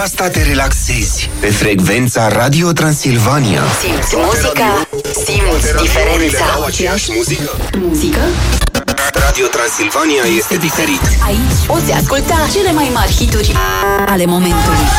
Asta te relaxezi pe frecvența Radio Transilvania. Simți muzica, simți diferența. Au aceeași muzică? Muzică? Radio Transilvania este diferit. Aici poți asculta cele mai mari hituri ale momentului.